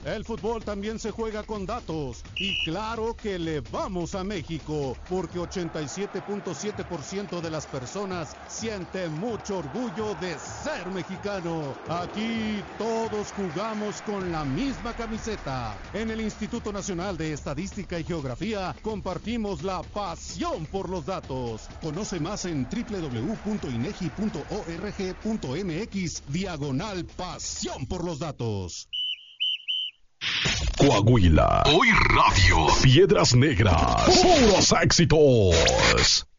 El fútbol también se juega con datos y claro que le vamos a México porque 87.7% de las personas siente mucho orgullo de ser mexicano. Aquí todos jugamos con la misma camiseta. En el Instituto Nacional de Estadística y Geografía compartimos la pasión por los datos. Conoce más en www.inegi.org.mx/pasión por los datos. Coahuila, Hoy Radio, Piedras Negras, puros éxitos.